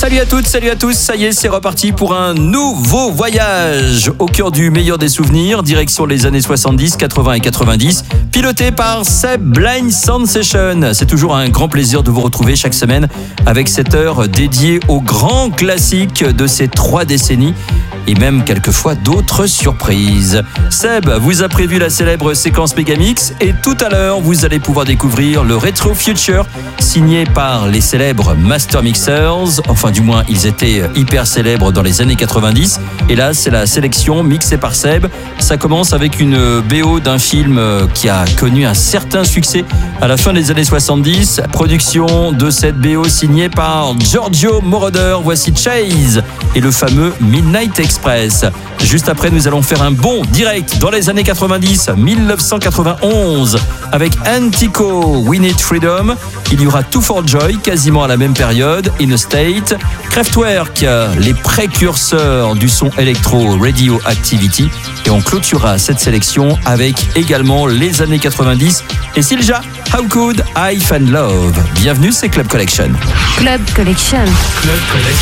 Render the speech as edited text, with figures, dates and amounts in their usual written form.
Salut à toutes, salut à tous, ça y est, c'est reparti pour un nouveau voyage au cœur du meilleur des souvenirs, direction les années 70, 80 et 90, piloté par Seb Blind Sound Session. C'est toujours un grand plaisir de vous retrouver chaque semaine avec cette heure dédiée aux grands classiques de ces 3 décennies et même quelquefois d'autres surprises. Seb vous a prévu la célèbre séquence Megamix et tout à l'heure, vous allez pouvoir découvrir le Retro Future signé par les célèbres Master Mixers. Enfin, du moins, ils étaient hyper célèbres dans les années 90. Et là, c'est la sélection mixée par Seb. Ça commence avec une BO d'un film qui a connu un certain succès à la fin des années 70. Production de cette BO signée par Giorgio Moroder. Voici Chase et le fameux Midnight Express. Juste après, nous allons faire un bond direct dans les années 90, 1991, avec Antico, We Need Freedom. Il y aura Two for Joy, quasiment à la même période, In a State, Kraftwerk, les précurseurs du son électro, Radioactivity. Et on clôturera cette sélection avec également les années 90 et Silja, How Could I Find Love. Bienvenue, c'est Club Collection. Club Collection.